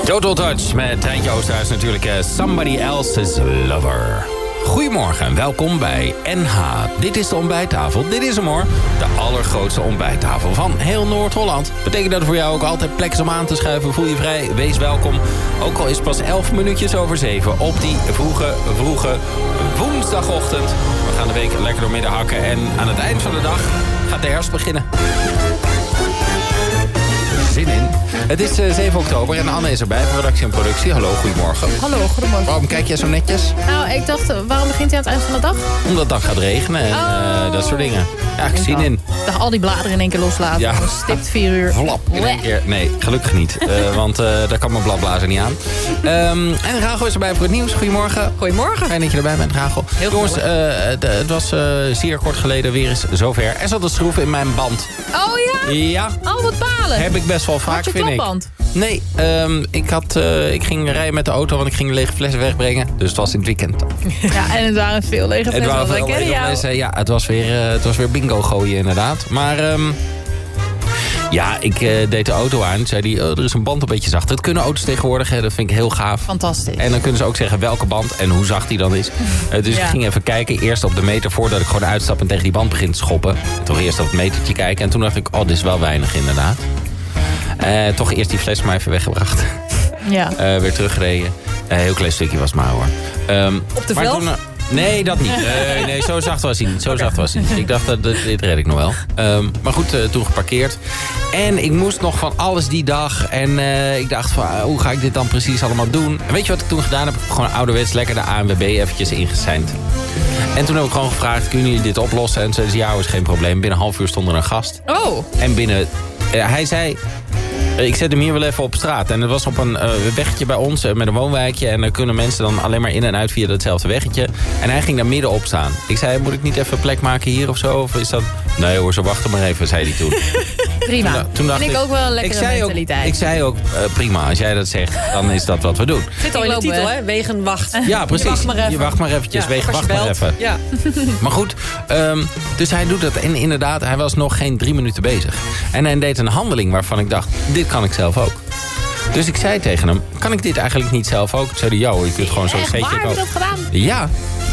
Total Touch met Treintje Oosterhuis natuurlijk. Somebody Else's Lover. Goedemorgen en welkom bij NH. Dit is de ontbijttafel. Dit is hem hoor. De allergrootste ontbijttafel van heel Noord-Holland. Betekent dat er voor jou ook altijd plek is om aan te schuiven. Voel je vrij, wees welkom. Ook al is het pas 11 minuutjes over 7 op die vroege woensdagochtend. We gaan de week lekker door midden hakken. En aan het eind van de dag gaat de herfst beginnen. Zin in. Het is 7 oktober en Anne is erbij voor redactie en productie. Hallo, goedemorgen. Hallo, goedemorgen. Waarom kijk jij zo netjes? Nou, ik dacht, waarom begint hij aan het eind van de dag? Omdat het dan gaat regenen en dat soort dingen. Ja, ik zin in. Ik dacht, al die bladeren in één keer loslaten. Ja. Dan stipt 4 uur. Flap in één keer. Nee, gelukkig niet. Want daar kan mijn bladblazer niet aan. En Rachel is erbij voor het nieuws. Goedemorgen. Goedemorgen. Fijn dat je erbij bent, Rachel. Heel jongens, goed. het was zeer kort geleden weer eens zover. Er zat een schroef in mijn band. Oh ja? Ja. Oh, wat balen. Heb ik best wel vaak, Had je vind ik. klapband? Nee, ik ging rijden met de auto, want ik ging lege flessen wegbrengen. Dus het was in het weekend. Ja, en het waren veel lege Het flessen. waren Wij veel kennen lege jou. flessen. Ja, het was weer bingo gooien inderdaad. Maar ja, ik deed de auto aan. Zei hij, er is een band een beetje zacht. Dat kunnen auto's tegenwoordig, hè. Dat vind ik heel gaaf. Fantastisch. En dan kunnen ze ook zeggen welke band en hoe zacht die dan is. Dus ik ging even kijken, eerst op de meter voordat ik gewoon uitstap en tegen die band begin te schoppen. Toch eerst op het metertje kijken en toen dacht ik, dit is wel weinig inderdaad. Toch eerst die fles maar even weggebracht. Ja. Weer teruggereden. Heel klein stukje was maar hoor. Op de maar velg? toen, nee, dat niet. Nee, zo zacht was hij niet. Zo zacht was hij niet. Ik dacht, dit red ik nog wel. Maar goed, toen geparkeerd. En ik moest nog van alles die dag. En ik dacht, van, hoe ga ik dit dan precies allemaal doen? En weet je wat ik toen gedaan heb? Gewoon ouderwets lekker de ANWB eventjes ingeseind. En toen heb ik gewoon gevraagd, kunnen jullie dit oplossen? En ze zei, ja, is geen probleem. Binnen een half uur stond er een gast. Oh. En binnen... hij zei... Ik zet hem hier wel even op straat. En het was op een weggetje bij ons met een woonwijkje. En daar kunnen mensen dan alleen maar in en uit via datzelfde weggetje. En hij ging daar midden op staan. Ik zei, moet ik niet even plek maken hier of zo? Of is dat... Nee hoor, ze wachten maar even, zei hij toen. Prima. Toen dacht Vind ik ook wel een lekkere mentaliteit. Ik zei ook, prima, als jij dat zegt, dan is dat wat we doen. Zit al in de lopen, titel, hè? hè? Wegenwacht. Ja, precies. Wacht maar even. Je wacht maar eventjes, Ja, wacht als je maar belt. even. Ja. Maar goed, dus hij doet dat. En inderdaad, hij was nog geen 3 minuten bezig. En hij deed een handeling waarvan ik dacht, dit kan ik zelf ook. Dus ik zei tegen hem, kan ik dit eigenlijk niet zelf ook? Toen zei hij, je kunt gewoon zo'n Echt, scheetje waar heb je kopen. dat gedaan? Ja.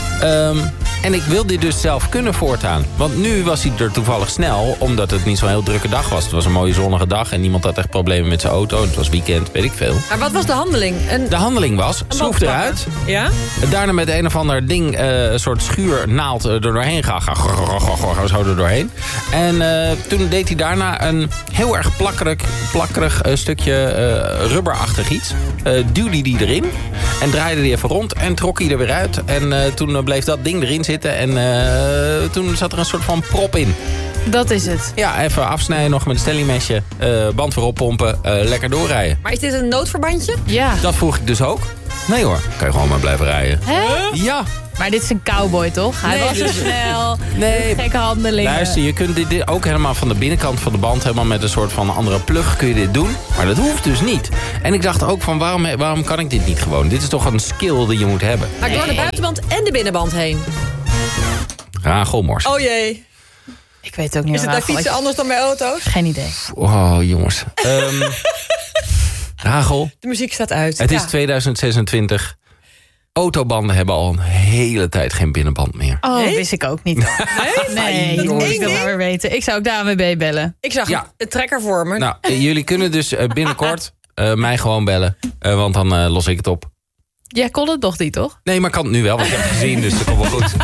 En ik wil dit dus zelf kunnen voortaan. Want nu was hij er toevallig snel, omdat het niet zo'n heel drukke dag was. Het was een mooie zonnige dag en niemand had echt problemen met zijn auto. Het was weekend, weet ik veel. Maar wat was de handeling? De handeling was, schroef band eruit. pakken. Ja? Daarna met een of ander ding, een soort schuurnaald er doorheen gaan. Zo er doorheen. En toen deed hij daarna een heel erg plakkerig stukje rubberachtig iets. Duwde hij die erin. En draaide die even rond en trok hij er weer uit. En toen bleef dat ding erin zitten. En toen zat er een soort van prop in. Dat is het. Ja, even afsnijden nog met een stellingmesje. Band weer oppompen. Lekker doorrijden. Maar is dit een noodverbandje? Ja. Dat vroeg ik dus ook. Nee hoor, kan je gewoon maar blijven rijden. Hè? Ja. Maar dit is een cowboy, toch? Hij Nee, was zo dit is- snel. Nee. Gekke handelingen. Luister, je kunt dit ook helemaal van de binnenkant van de band... helemaal met een soort van andere plug kun je dit doen. Maar dat hoeft dus niet. En ik dacht ook van, waarom kan ik dit niet gewoon? Dit is toch een skill die je moet hebben. Maar door de buitenband en de binnenband heen. Ragelmors. Oh jee. Ik weet het ook niet. Is het bij fietsen anders dan bij auto's? Geen idee. Oh, jongens. Rachel, De muziek staat uit. het is Ja. 2026. Autobanden hebben al een hele tijd geen binnenband meer. Oh, Nee? wist ik ook niet. Nee, Dat moet één ik dat ding? maar weer weten. Ik zou ook de ANWB bellen. Ik zag Ja. een trekker voor me. Nou, jullie kunnen dus binnenkort mij gewoon bellen. Want dan los ik het op. Jij kon het toch niet, toch? Nee, maar ik kan het nu wel, want ik heb het gezien, dus dat komt wel goed.